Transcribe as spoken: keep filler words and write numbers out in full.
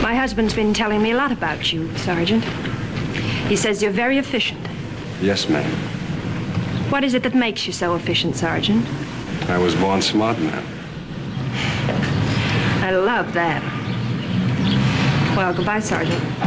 My husband's been telling me a lot about you, Sergeant. He says you're very efficient. Yes, ma'am. What is it that makes you so efficient, Sergeant? I was born smart, ma'am. I love that. Well, goodbye, Sergeant.